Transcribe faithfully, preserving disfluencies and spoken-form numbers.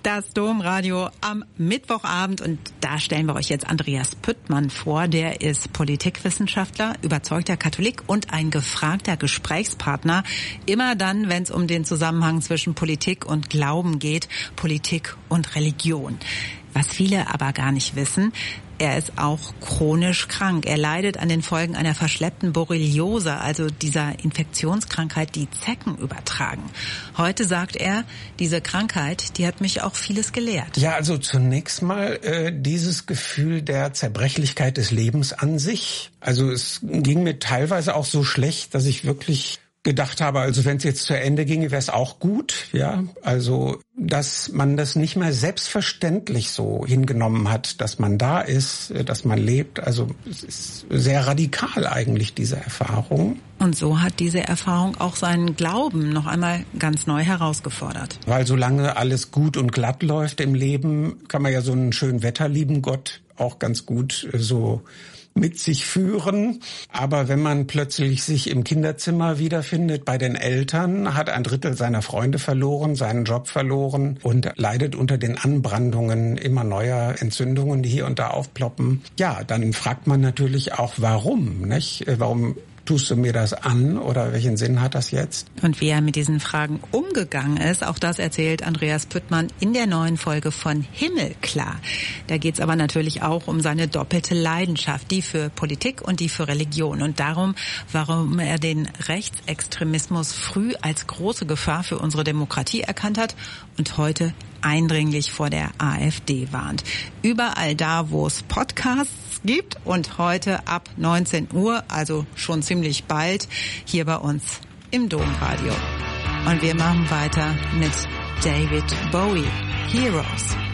Das Domradio am Mittwochabend und da stellen wir euch jetzt Andreas Püttmann vor. Der ist Politikwissenschaftler, überzeugter Katholik und ein gefragter Gesprächspartner. Immer dann, wenn es um den Zusammenhang zwischen Politik und Glauben geht, Politik und Religion. Was viele aber gar nicht wissen, er ist auch chronisch krank. Er leidet an den Folgen einer verschleppten Borreliose, also dieser Infektionskrankheit, die Zecken übertragen. Heute sagt er, diese Krankheit, die hat mich auch vieles gelehrt. Ja, also zunächst mal äh, dieses Gefühl der Zerbrechlichkeit des Lebens an sich. Also es ging mir teilweise auch so schlecht, dass ich wirklich gedacht habe, also wenn es jetzt zu Ende ginge, wäre es auch gut, ja. Also, dass man das nicht mehr selbstverständlich so hingenommen hat, dass man da ist, dass man lebt. Also, es ist sehr radikal eigentlich, diese Erfahrung. Und so hat diese Erfahrung auch seinen Glauben noch einmal ganz neu herausgefordert. Weil solange alles gut und glatt läuft im Leben, kann man ja so einen schönen wetterlieben Gott auch ganz gut so mit sich führen. Aber wenn man plötzlich sich im Kinderzimmer wiederfindet bei den Eltern, hat ein Drittel seiner Freunde verloren, seinen Job verloren und leidet unter den Anbrandungen immer neuer Entzündungen, die hier und da aufploppen. Ja, dann fragt man natürlich auch, warum, nicht? Warum tust du mir das an oder welchen Sinn hat das jetzt? Und wie er mit diesen Fragen umgegangen ist, auch das erzählt Andreas Püttmann in der neuen Folge von Himmelklar. Da geht es aber natürlich auch um seine doppelte Leidenschaft, die für Politik und die für Religion und darum, warum er den Rechtsextremismus früh als große Gefahr für unsere Demokratie erkannt hat und heute eindringlich vor der AfD warnt. Überall da, wo es Podcasts gibt und heute ab neunzehn Uhr, also schon ziemlich bald, hier bei uns im Domradio. Und wir machen weiter mit David Bowie, Heroes.